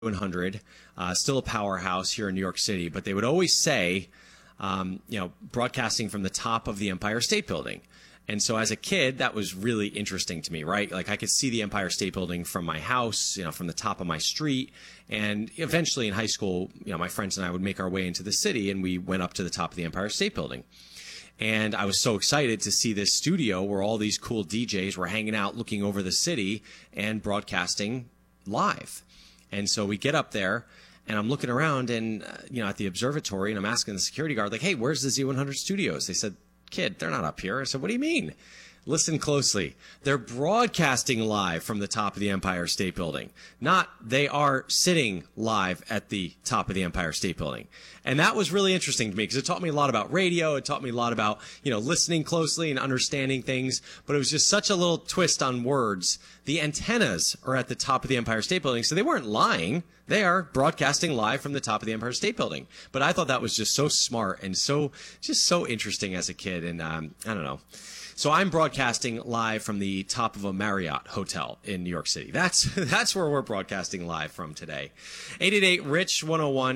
100, still a powerhouse here in New York City, but they would always say, broadcasting from the top of the Empire State Building. And so as a kid, that was really interesting to me, right? Like I could see the Empire State Building from my house, from the top of my street. And eventually in high school, my friends and I would make our way into the city and we went up to the top of the Empire State Building. And I was so excited to see this studio where all these cool DJs were hanging out, looking over the city and broadcasting live. And so we get up there and I'm looking around and, at the observatory and I'm asking the security guard, like, hey, where's the Z100 studios? They said, kid, they're not up here. I said, what do you mean? Listen closely. They're broadcasting live from the top of the Empire State Building. They are sitting live at the top of the Empire State Building. And that was really interesting to me because it taught me a lot about radio. It taught me a lot about, listening closely and understanding things. But it was just such a little twist on words. The antennas are at the top of the Empire State Building, so they weren't lying. They are broadcasting live from the top of the Empire State Building. But I thought that was just so smart and so interesting as a kid. And I don't know. So I'm broadcasting live from the top of a Marriott hotel in New York City. That's where we're broadcasting live from today. 888-RICH-101,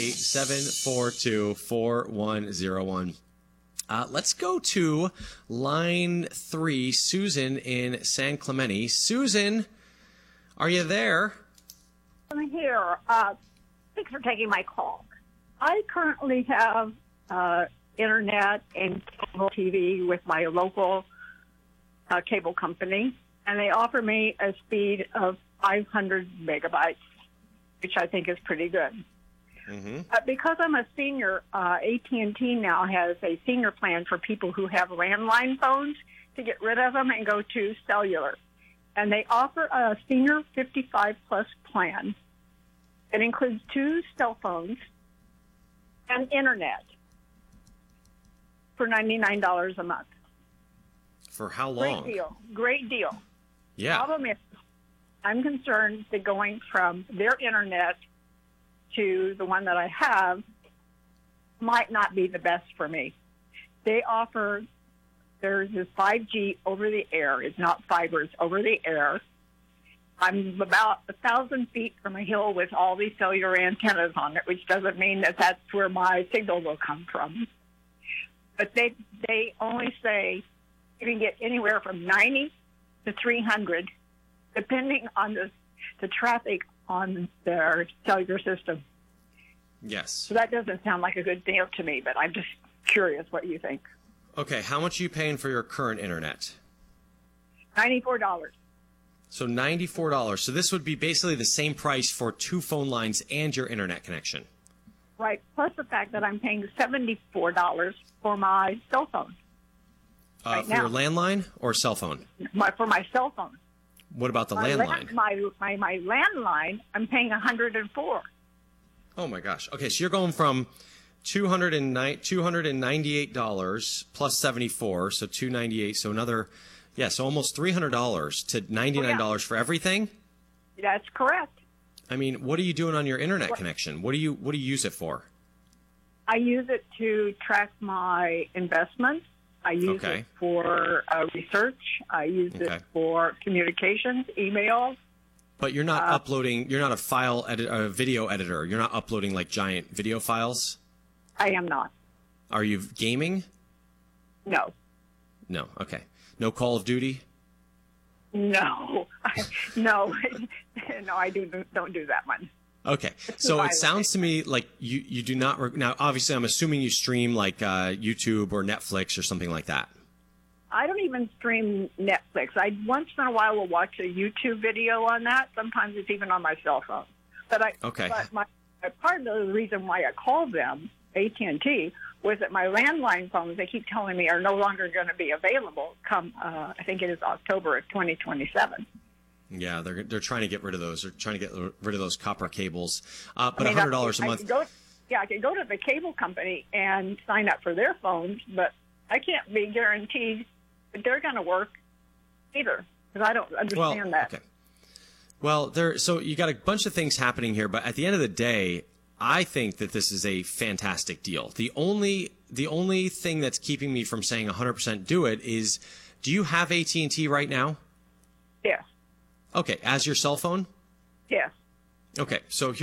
888-742-4101. Let's go to line 3, Susan in San Clemente. Susan, are you there? I'm here. Thanks for taking my call. I currently have internet and cable TV with my local cable company, and they offer me a speed of 500 megabytes, which I think is pretty good. Mm-hmm. Because I'm a senior, AT&T now has a senior plan for people who have landline phones to get rid of them and go to cellular. And they offer a senior 55-plus plan that includes 2 cell phones and internet for $99 a month. For how long? Great deal. Yeah. Problem is, I'm concerned that going from their internet to the one that I have might not be the best for me. There's this 5G over the air. It's not fiber, it's over the air. I'm about 1,000 feet from a hill with all these cellular antennas on it, which doesn't mean that that's where my signal will come from. But they only say you can get anywhere from 90 to 300, depending on the traffic on their cellular system. Yes. So that doesn't sound like a good deal to me, but I'm just curious what you think. Okay, how much are you paying for your current internet? $94. So $94. So this would be basically the same price for 2 phone lines and your internet connection. Right, plus the fact that I'm paying $74 for my cell phone. For your landline or cell phone? For my cell phone. What about the landline? My landline, I'm paying $104. Oh my gosh. Okay, so you're going from $298 plus 74, so $298. So another, so almost $300 to $99 for everything. That's correct. I mean, what are you doing on your internet connection? What do you use it for? I use it to track my investments. I use it for research. I use it for communications, emails. But you're not uploading. You're not a video editor. You're not uploading like giant video files. I am not. Are you gaming? No. No. Okay. No Call of Duty. No. No. No, I don't do that one. Okay. So it sounds to me like you do not. Now, obviously, I'm assuming you stream like YouTube or Netflix or something like that. I don't even stream Netflix. I once in a while will watch a YouTube video on that. Sometimes it's even on my cell phone. But part of the reason why I called them, AT&T, was that my landline phones, they keep telling me, are no longer going to be available come, I think it is October of 2027. Yeah, they're trying to get rid of those. They're trying to get rid of those copper cables. But $100 a month. I could go to the cable company and sign up for their phones, but I can't be guaranteed that they're going to work either, because I don't understand that. Okay. Well, so you got a bunch of things happening here, but at the end of the day, I think that this is a fantastic deal. The only thing that's keeping me from saying 100% do it is, do you have AT&T right now? Yes. Okay, as your cell phone? Yes. Okay, so